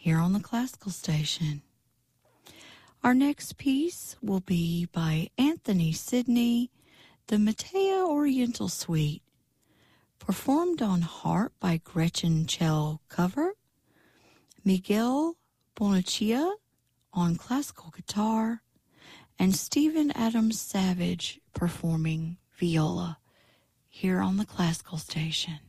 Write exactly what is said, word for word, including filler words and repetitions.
here on the Classical Station. Our next piece will be by Anthony Sidney, the Mattea Oriental Suite, performed on harp by Gretchen Schell Cover, Miguel Bonaccia on classical guitar, and Stephen Adams Savage performing viola here on the Classical Station.